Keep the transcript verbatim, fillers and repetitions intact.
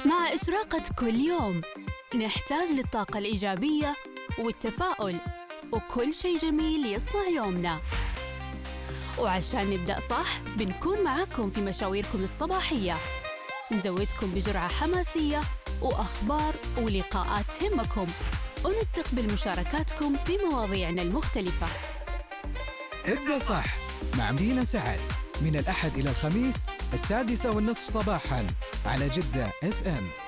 مع إشراقة كل يوم نحتاج للطاقة الإيجابية والتفاؤل وكل شيء جميل يصنع يومنا. وعشان نبدأ صح بنكون معاكم في مشاويركم الصباحية، نزودكم بجرعة حماسية وأخبار ولقاءات تهمكم، ونستقبل مشاركاتكم في مواضيعنا المختلفة. ابدأ صح مع دينا سعد من الأحد إلى الخميس السادسة والنصف صباحاً على جدة إف إم.